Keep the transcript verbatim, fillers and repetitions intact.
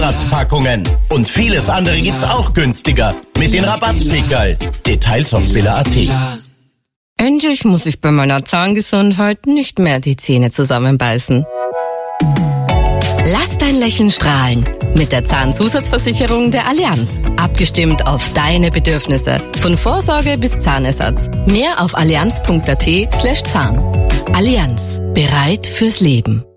Packungen. Und vieles andere gibt's auch günstiger. Mit den Rabattpickerl. Details auf billa punkt at. Endlich muss ich bei meiner Zahngesundheit nicht mehr die Zähne zusammenbeißen. Lass dein Lächeln strahlen. Mit der Zahnzusatzversicherung der Allianz. Abgestimmt auf deine Bedürfnisse. Von Vorsorge bis Zahnersatz. Mehr auf allianz punkt at slash Zahn. Allianz. Bereit fürs Leben.